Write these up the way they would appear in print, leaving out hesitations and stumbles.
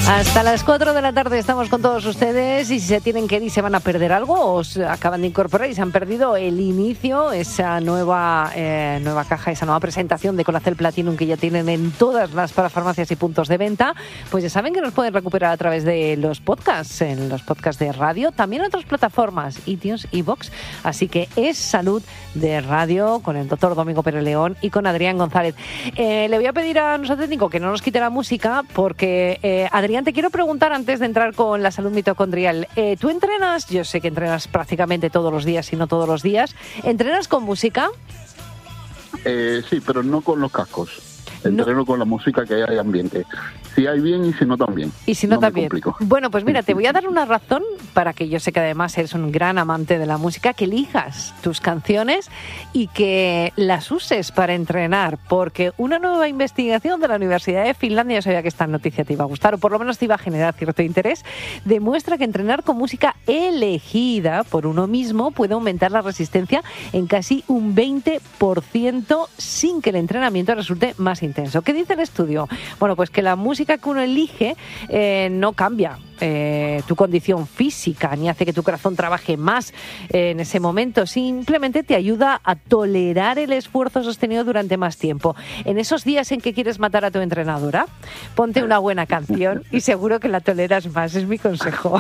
Hasta las 4 de la tarde estamos con todos ustedes y si se tienen que ir y se van a perder algo o se acaban de incorporar y se han perdido el inicio, esa nueva caja, esa nueva presentación de Colacel Platinum que ya tienen en todas las parafarmacias y puntos de venta, pues ya saben que nos pueden recuperar a través de los podcasts, en los podcasts de radio, también en otras plataformas, iTunes y iVoox. Así que es Salud de Radio con el doctor Domingo Pérez León y con Adrián González. Le voy a pedir a nuestro técnico que no nos quite la música porque Adrián, te quiero preguntar antes de entrar con la salud mitocondrial. ¿Tú entrenas? Yo sé que entrenas prácticamente todos los días, si no todos los días. ¿Entrenas con música? Sí, pero no con los cascos. Entreno con la música que hay ambiente. Si hay bien y si no también. Y si no también. Bueno, pues mira, te voy a dar una razón para que yo sé que además eres un gran amante de la música, que elijas tus canciones y que las uses para entrenar, porque una nueva investigación de la Universidad de Finlandia, yo sabía que esta noticia te iba a gustar, o por lo menos te iba a generar cierto interés, demuestra que entrenar con música elegida por uno mismo puede aumentar la resistencia en casi un 20% sin que el entrenamiento resulte más intenso. ¿Qué dice el estudio? Bueno, pues que la música que uno elige no cambia tu condición física ni hace que tu corazón trabaje más en ese momento, simplemente te ayuda a tolerar el esfuerzo sostenido durante más tiempo. En esos días en que quieres matar a tu entrenadora, ponte una buena canción y seguro que la toleras más, es mi consejo.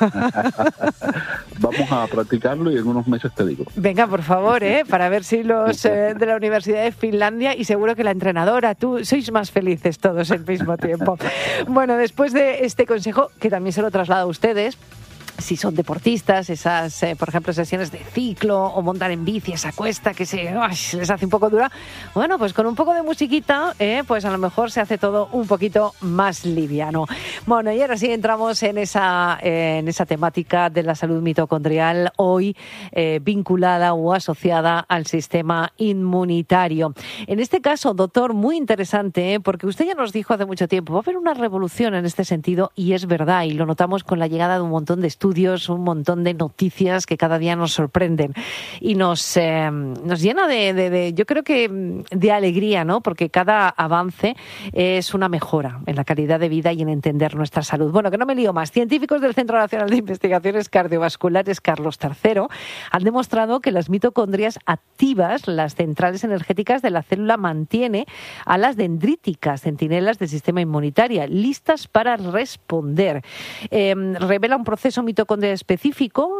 Vamos a practicarlo y en unos meses te digo. Venga, por favor, para ver si los de la Universidad de Finlandia y seguro que la entrenadora, tú, sois más felices todos al mismo tiempo. Bueno, después de este consejo, que también se lo traslado a ustedes, si son deportistas, esas, por ejemplo, sesiones de ciclo o montar en bici, esa cuesta que se les hace un poco dura, bueno, pues con un poco de musiquita, pues a lo mejor se hace todo un poquito más liviano. Bueno, y ahora sí entramos en esa temática de la salud mitocondrial, hoy vinculada o asociada al sistema inmunitario. En este caso, doctor, muy interesante, porque usted ya nos dijo hace mucho tiempo, va a haber una revolución en este sentido, y es verdad, y lo notamos con la llegada de un montón de estudios, un montón de noticias que cada día nos sorprenden y nos llena de yo creo que de alegría, ¿no? Porque cada avance es una mejora en la calidad de vida y en entender nuestra salud. Bueno, que no me lío más. Científicos del Centro Nacional de Investigaciones Cardiovasculares Carlos III han demostrado que las mitocondrias activas, las centrales energéticas de la célula, mantiene a las dendríticas, centinelas del sistema inmunitario, listas para responder. Revela un proceso mitocondrial específico.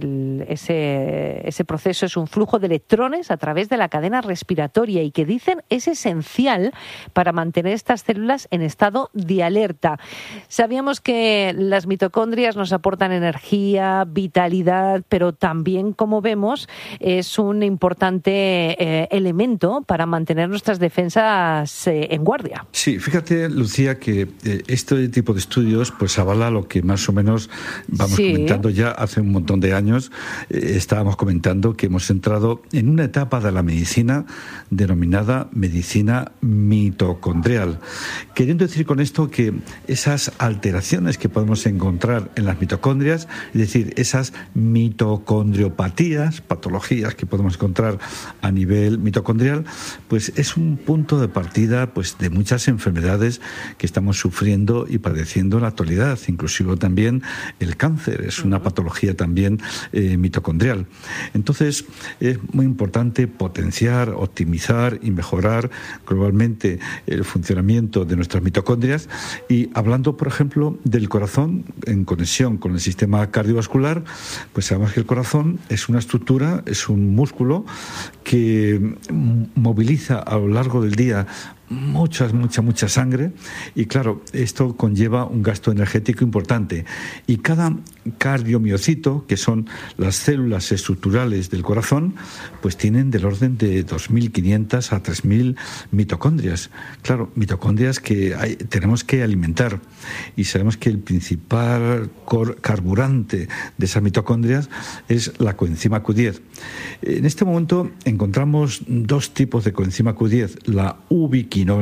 Ese proceso es un flujo de electrones a través de la cadena respiratoria y que dicen es esencial para mantener estas células en estado de alerta. Sabíamos que las mitocondrias nos aportan energía, vitalidad, pero también, como vemos, es un importante elemento para mantener nuestras defensas en guardia. Sí, fíjate, Lucía, que este tipo de estudios pues avala lo que más o menos vamos comentando ya hace un montón de años. Estábamos comentando que hemos entrado en una etapa de la medicina denominada medicina mitocondrial, queriendo decir con esto que esas alteraciones que podemos encontrar en las mitocondrias, es decir, esas mitocondriopatías, patologías que podemos encontrar a nivel mitocondrial, pues es un punto de partida pues de muchas enfermedades que estamos sufriendo y padeciendo en la actualidad, inclusive también el cáncer es una patología también mitocondrial. Entonces es muy importante potenciar, optimizar y mejorar globalmente el funcionamiento de nuestras mitocondrias. Y hablando, por ejemplo, del corazón en conexión con el sistema cardiovascular, pues sabemos que el corazón es una estructura, es un músculo que moviliza a lo largo del día mucha sangre y claro, esto conlleva un gasto energético importante y cada cardiomiocito, que son las células estructurales del corazón, pues tienen del orden de 2.500 a 3.000 mitocondrias. Claro, mitocondrias que tenemos que alimentar y sabemos que el principal carburante de esas mitocondrias es la coenzima Q10. En este momento encontramos dos tipos de coenzima Q10, la ubiquinona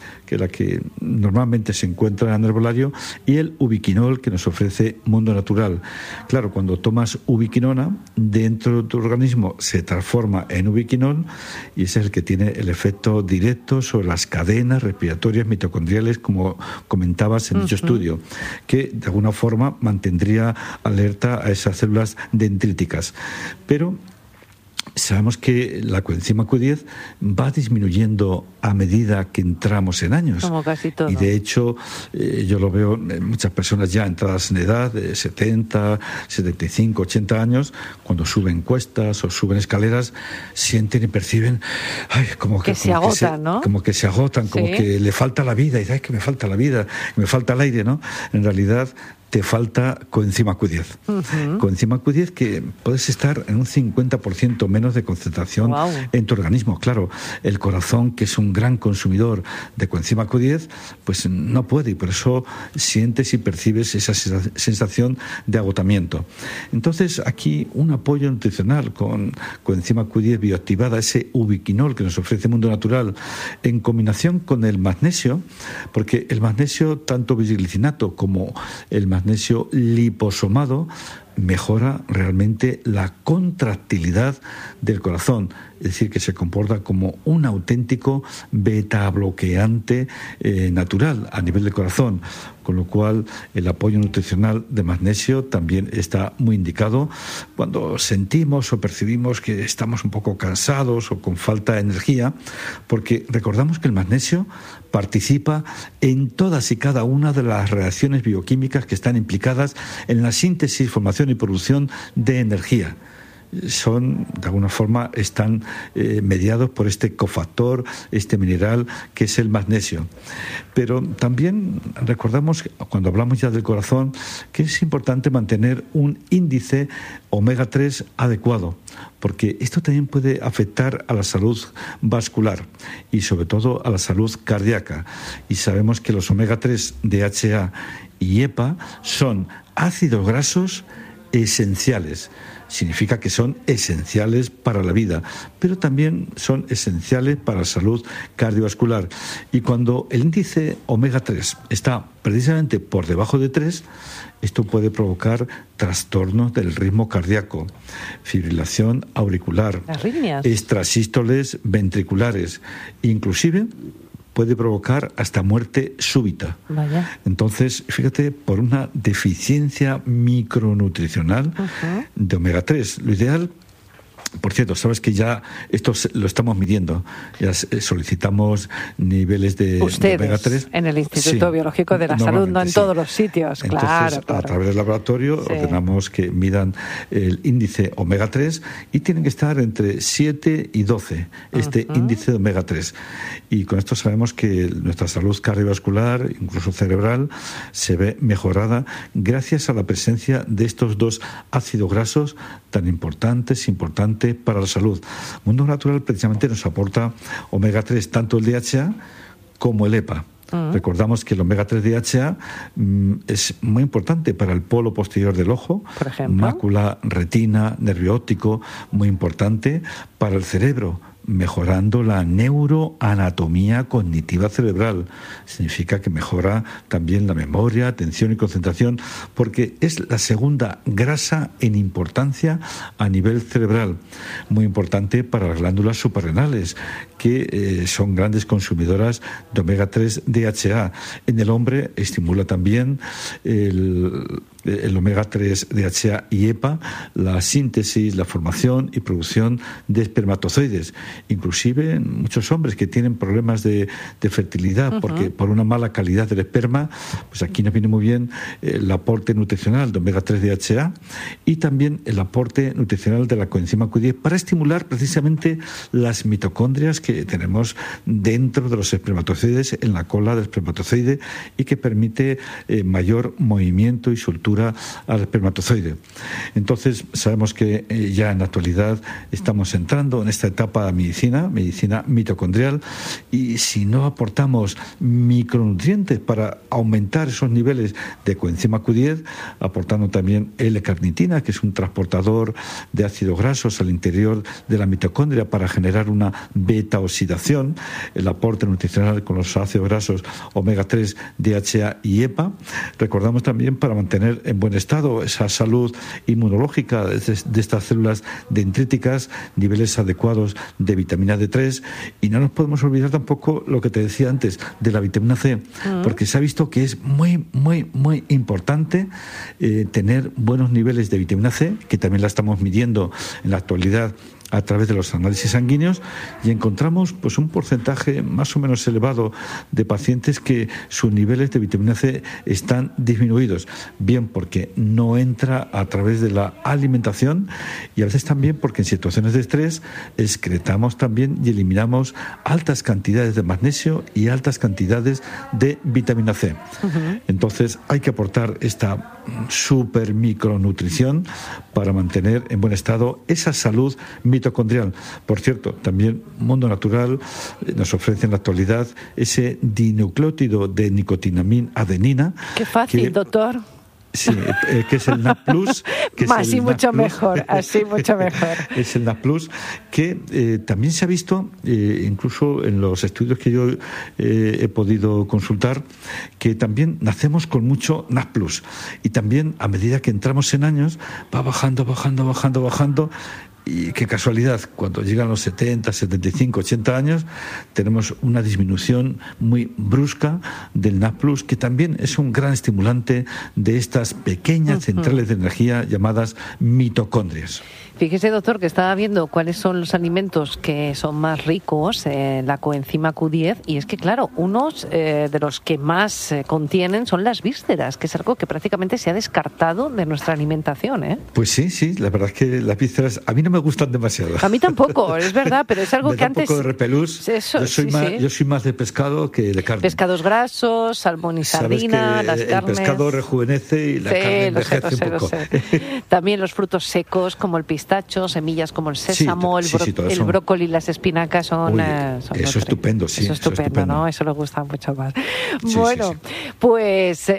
que es la que normalmente se encuentra en el herbolario, y el ubiquinol que nos ofrece Mundo Natural. Claro, cuando tomas ubiquinona, dentro de tu organismo se transforma en ubiquinol y ese es el que tiene el efecto directo sobre las cadenas respiratorias mitocondriales, como comentabas en dicho estudio, que de alguna forma mantendría alerta a esas células dendríticas. Pero sabemos que la coenzima Q10 va disminuyendo a medida que entramos en años. Como casi todo. Y de hecho, yo lo veo en muchas personas ya entradas en edad, de 70, 75, 80 años, cuando suben cuestas o suben escaleras, sienten y perciben como que se agotan, ¿no? Como que se agotan, como que le falta la vida. Y dicen, que me falta la vida, me falta el aire, ¿no? En realidad, te falta coenzima Q10. Coenzima Q10 que puedes estar en un 50% menos de concentración en tu organismo. Claro, el corazón, que es un gran consumidor de coenzima Q10, pues no puede, y por eso sientes y percibes esa sensación de agotamiento. Entonces, aquí un apoyo nutricional con coenzima Q10 bioactivada, ese ubiquinol que nos ofrece Mundo Natural, en combinación con el magnesio, porque el magnesio, tanto bisglicinato como el magnesio liposomado, mejora realmente la contractilidad del corazón, es decir, que se comporta como un auténtico beta bloqueante natural a nivel del corazón, con lo cual el apoyo nutricional de magnesio también está muy indicado cuando sentimos o percibimos que estamos un poco cansados o con falta de energía, porque recordamos que el magnesio participa en todas y cada una de las reacciones bioquímicas que están implicadas en la síntesis, formación y producción de energía. Son, de alguna forma, están mediados por este cofactor, este mineral que es el magnesio. Pero también recordamos, cuando hablamos ya del corazón, que es importante mantener un índice omega 3 adecuado, porque esto también puede afectar a la salud vascular y sobre todo a la salud cardíaca. Y sabemos que los omega 3, DHA y EPA son ácidos grasos esenciales. Significa que son esenciales para la vida, pero también son esenciales para la salud cardiovascular. Y cuando el índice omega 3 está precisamente por debajo de 3, esto puede provocar trastornos del ritmo cardíaco, fibrilación auricular, arritmias, extrasístoles ventriculares, inclusive puede provocar hasta muerte súbita. Vaya. Entonces, fíjate, por una deficiencia micronutricional de omega 3. Lo ideal, por cierto, sabes que ya esto lo estamos midiendo, ya solicitamos niveles de omega 3. En el Instituto Biológico de la Salud, no en todos los sitios. Entonces, claro. A través del laboratorio ordenamos que midan el índice omega 3 y tienen que estar entre 7 y 12, este índice de omega 3. Y con esto sabemos que nuestra salud cardiovascular, incluso cerebral, se ve mejorada gracias a la presencia de estos dos ácidos grasos tan importantes para la salud. Mundo Natural precisamente nos aporta omega 3, tanto el DHA como el EPA. Recordamos que el omega 3 DHA es muy importante para el polo posterior del ojo, por ejemplo, mácula, retina, nervio óptico, muy importante para el cerebro, mejorando la neuroanatomía cognitiva cerebral. Significa que mejora también la memoria, atención y concentración, porque es la segunda grasa en importancia a nivel cerebral. Muy importante para las glándulas suprarrenales, que son grandes consumidoras de omega 3 DHA. En el hombre estimula también el omega 3 DHA y EPA, la síntesis, la formación y producción de espermatozoides. Inclusive en muchos hombres que tienen problemas de fertilidad porque por una mala calidad del esperma, pues aquí nos viene muy bien el aporte nutricional de omega 3 DHA y también el aporte nutricional de la coenzima Q10 para estimular precisamente las mitocondrias que tenemos dentro de los espermatozoides, en la cola del espermatozoide, y que permite mayor movimiento y soltura estructura al espermatozoide. Entonces, sabemos que ya en la actualidad estamos entrando en esta etapa de medicina mitocondrial, y si no aportamos micronutrientes para aumentar esos niveles de coenzima Q10, aportando también L-carnitina, que es un transportador de ácidos grasos al interior de la mitocondria para generar una beta-oxidación, el aporte nutricional con los ácidos grasos omega 3, DHA y EPA. Recordamos también para mantener en buen estado esa salud inmunológica de estas células dendríticas, niveles adecuados de vitamina D3, y no nos podemos olvidar tampoco lo que te decía antes de la vitamina C, porque se ha visto que es muy importante tener buenos niveles de vitamina C, que también la estamos midiendo en la actualidad a través de los análisis sanguíneos, y encontramos pues un porcentaje más o menos elevado de pacientes que sus niveles de vitamina C están disminuidos, bien porque no entra a través de la alimentación, y a veces también porque en situaciones de estrés excretamos también y eliminamos altas cantidades de magnesio y altas cantidades de vitamina C. Entonces hay que aportar esta super micronutrición para mantener en buen estado esa salud mitocondrial. Por cierto, también Mundo Natural nos ofrece en la actualidad ese dinucleótido de nicotinamina adenina. Qué fácil, doctor. Sí, que es el NAP+. Así mucho mejor, así mucho mejor. Es el NAP+, que también se ha visto, incluso en los estudios que yo he podido consultar, que también nacemos con mucho NAP+. Y también, a medida que entramos en años, va bajando. Y qué casualidad, cuando llegan los 70, 75, 80 años, tenemos una disminución muy brusca del NAP+, que también es un gran estimulante de estas pequeñas centrales de energía llamadas mitocondrias. Fíjese, doctor, que estaba viendo cuáles son los alimentos que son más ricos en la coenzima Q10, y es que, claro, unos de los que más contienen son las vísceras, que es algo que prácticamente se ha descartado de nuestra alimentación, ¿eh? Pues sí, la verdad es que las vísceras a mí no me gustan demasiado. A mí tampoco, es verdad, pero es algo que antes... un poco de repelús. Yo soy más de pescado que de carne. Pescados grasos, salmón y sardina, las carnes... El pescado rejuvenece y la carne envejece un poco. También los frutos secos, como el pistacho, semillas como el sésamo, el brócoli y las espinacas son... eso es estupendo, sí. Eso es estupendo, ¿no? Eso nos gusta mucho más. Bueno, pues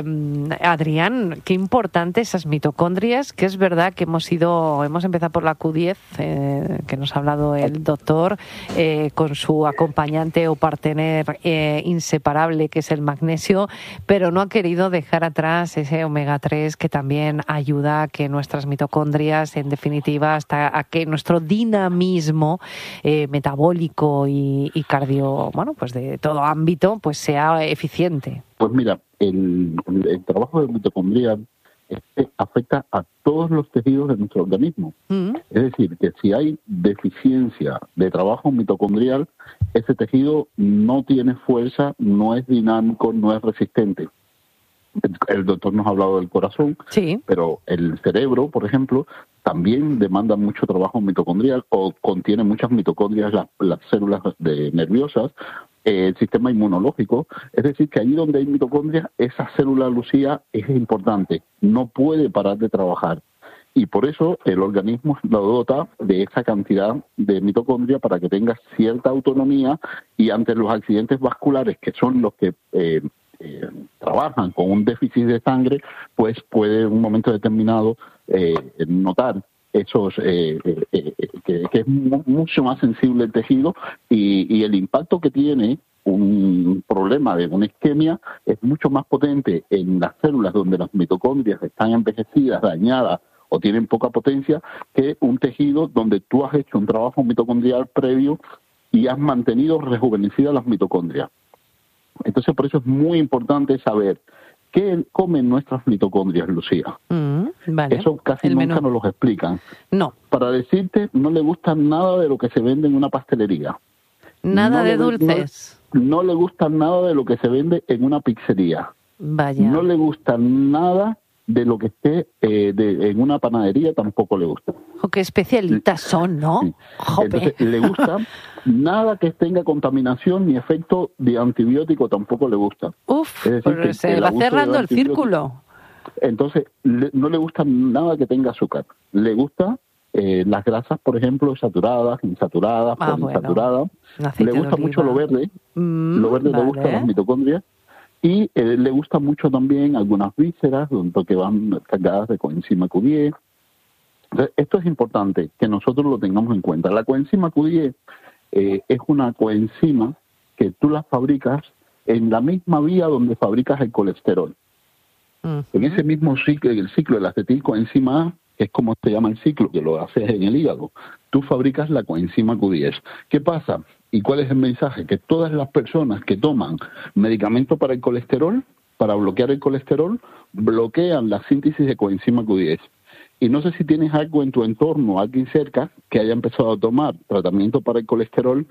Adrián, qué importante esas mitocondrias, que es verdad que hemos empezado por la Q10, que nos ha hablado el doctor, con su acompañante o partener inseparable, que es el magnesio, pero no ha querido dejar atrás ese omega 3, que también ayuda a que nuestras mitocondrias, en definitiva, hasta a que nuestro dinamismo metabólico y cardio, pues de todo ámbito, pues sea eficiente. Pues mira, el trabajo de mitocondria afecta a todos los tejidos de nuestro organismo. Es decir, que si hay deficiencia de trabajo mitocondrial, ese tejido no tiene fuerza, no es dinámico, no es resistente. El doctor nos ha hablado del corazón, sí, pero el cerebro, por ejemplo, también demanda mucho trabajo mitocondrial, o contiene muchas mitocondrias las células nerviosas, el sistema inmunológico. Es decir, que allí donde hay mitocondrias, esa célula, Lucía, es importante, no puede parar de trabajar. Y por eso el organismo lo dota de esa cantidad de mitocondria para que tenga cierta autonomía, y ante los accidentes vasculares, que son los que trabajan con un déficit de sangre, pues puede en un momento determinado notar esos que es mucho más sensible el tejido, y el impacto que tiene un problema de una isquemia es mucho más potente en las células donde las mitocondrias están envejecidas, dañadas o tienen poca potencia, que un tejido donde tú has hecho un trabajo mitocondrial previo y has mantenido rejuvenecidas las mitocondrias. Entonces, por eso es muy importante saber qué comen nuestras mitocondrias, Lucía. Vale. Eso casi nunca nos lo explican. No. Para decirte, no le gusta nada de lo que se vende en una pastelería. Nada de dulces. No le gusta nada de lo que se vende en una pizzería. Vaya. No le gusta nada de lo que esté en una panadería, tampoco le gusta. Oh, qué especialitas son, ¿no? Sí. Entonces, le gusta nada que tenga contaminación ni efecto de antibiótico, tampoco le gusta. Uf, es decir, se va cerrando el círculo. Entonces, no le gusta nada que tenga azúcar. Le gusta las grasas, por ejemplo, saturadas, insaturadas, poliinsaturadas. Le gusta mucho lo verde. Lo verde le gusta a las mitocondrias. Y le gusta mucho también algunas vísceras, que van cargadas de coenzima Q10. Entonces, esto es importante, que nosotros lo tengamos en cuenta. La coenzima Q10 es una coenzima que tú la fabricas en la misma vía donde fabricas el colesterol. En ese mismo ciclo, el ciclo de la acetilcoenzima A, que es como se llama el ciclo, que lo haces en el hígado, tú fabricas la coenzima Q10. ¿Qué pasa? ¿Y cuál es el mensaje? Que todas las personas que toman medicamento para el colesterol, para bloquear el colesterol, bloquean la síntesis de coenzima Q10. Y no sé si tienes algo en tu entorno, alguien cerca, que haya empezado a tomar tratamiento para el colesterol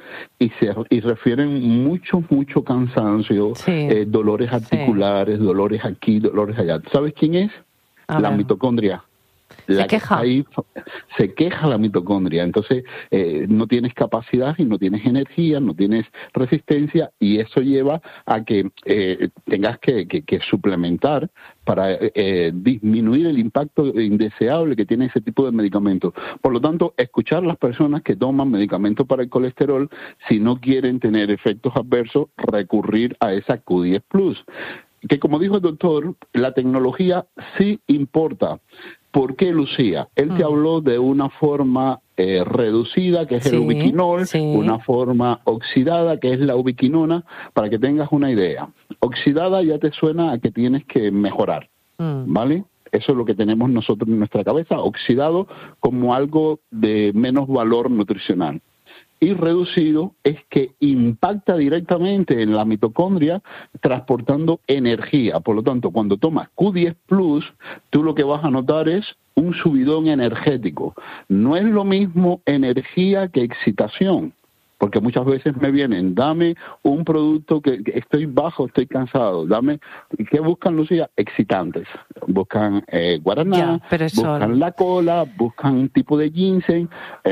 y refieren mucho cansancio, dolores articulares, dolores aquí, dolores allá. ¿Sabes quién es? La mitocondria. Se queja. Ahí se queja la mitocondria, entonces no tienes capacidad y no tienes energía, no tienes resistencia, y eso lleva a que tengas que suplementar para disminuir el impacto indeseable que tiene ese tipo de medicamentos. Por lo tanto, escuchar a las personas que toman medicamentos para el colesterol, si no quieren tener efectos adversos, recurrir a esa Q10 Plus. Que como dijo el doctor, la tecnología sí importa. ¿Por qué, Lucía? Él te habló de una forma reducida, que es el ubiquinol, una forma oxidada, que es la ubiquinona, para que tengas una idea. Oxidada ya te suena a que tienes que mejorar, ¿vale? Eso es lo que tenemos nosotros en nuestra cabeza, oxidado como algo de menos valor nutricional. Y reducido es que impacta directamente en la mitocondria transportando energía. Por lo tanto, cuando tomas Q10 Plus, tú lo que vas a notar es un subidón energético. No es lo mismo energía que excitación, porque muchas veces me vienen, dame un producto que estoy bajo, estoy cansado, dame, ¿qué buscan, Lucía? Excitantes. Buscan guaraná, buscan la cola, buscan un tipo de ginseng,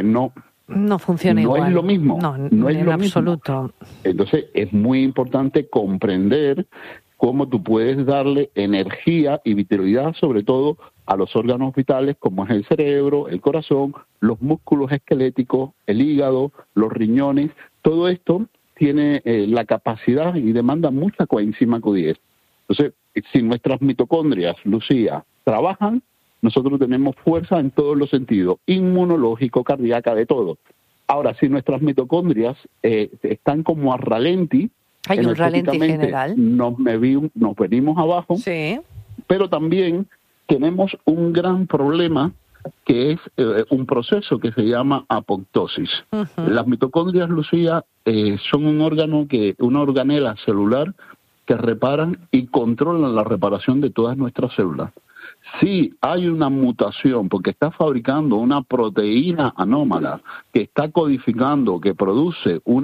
no funciona igual. No es lo mismo. No es en absoluto. Entonces, es muy importante comprender cómo tú puedes darle energía y vitalidad, sobre todo a los órganos vitales, como es el cerebro, el corazón, los músculos esqueléticos, el hígado, los riñones. Todo esto tiene la capacidad y demanda mucha coenzima Q10. Entonces, si nuestras mitocondrias, Lucía, trabajan, nosotros tenemos fuerza en todos los sentidos, inmunológico, cardíaca, de todo. Ahora, si nuestras mitocondrias están como a ralenti, hay un ralenti general, nos venimos abajo, pero también tenemos un gran problema, que es un proceso que se llama apoptosis. Las mitocondrias, Lucía, son una organela celular que reparan y controlan la reparación de todas nuestras células. Si hay una mutación, porque está fabricando una proteína anómala que está codificando, que produce una